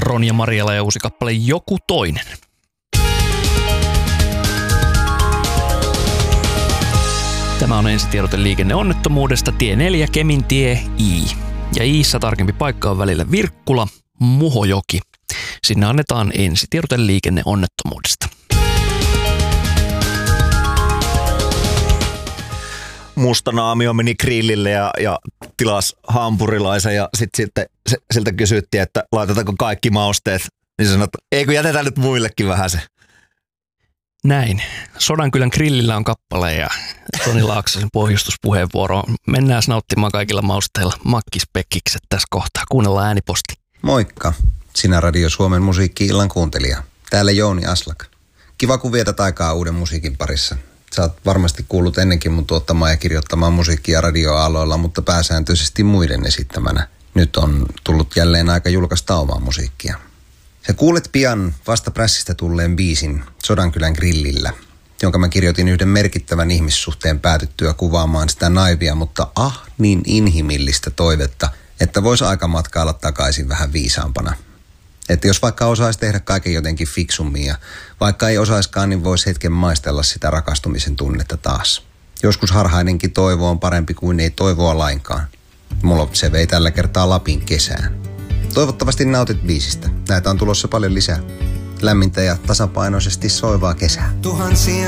Ronja Marjala ja uusi kappale Joku toinen. Tämä on ensitiedote liikenneonnettomuudesta tie 4 Kemintie I. Ja Iissä tarkempi paikka on välillä Virkkula, Muhojoki. Sinne annetaan ensitiedote liikenneonnettomuudesta. Musta naamio meni grillille ja tilasi hampurilaisen ja sitten siltä kysyttiin, että laitetaanko kaikki mausteet. Niin sanoi, että eikö jätetään nyt muillekin vähän se. Näin. Sodankylän grillillä on kappale ja Toni Laaksosen pohjustuspuheenvuoro. Mennään nauttimaan kaikilla mausteilla makkispekkikset tässä kohtaa. Kuunnellaan ääniposti. Moikka. Sinä Radio Suomen musiikki-illan kuuntelija. Täällä Jouni Aslak. Kiva kun vietät aikaa uuden musiikin parissa. Sä oot varmasti kuullut ennenkin mun tuottamaan ja kirjoittamaan musiikkia radioaaloilla, mutta pääsääntöisesti muiden esittämänä. Nyt on tullut jälleen aika julkaista omaa musiikkia. Sä kuulet pian vasta prässistä tulleen biisin Sodankylän grillillä, jonka mä kirjoitin yhden merkittävän ihmissuhteen päätyttyä kuvaamaan sitä naivia, mutta niin inhimillistä toivetta, että vois aika matkailla takaisin vähän viisaampana. Että jos vaikka osaisi tehdä kaiken jotenkin fiksummin ja vaikka ei osaiskaan, niin voisi hetken maistella sitä rakastumisen tunnetta taas. Joskus harhainenkin toivo on parempi kuin ei toivoa lainkaan. Mulla se vei tällä kertaa Lapin kesään. Toivottavasti nautit biisistä. Näitä on tulossa paljon lisää. Lämmintä ja tasapainoisesti soivaa kesää. Tuhansia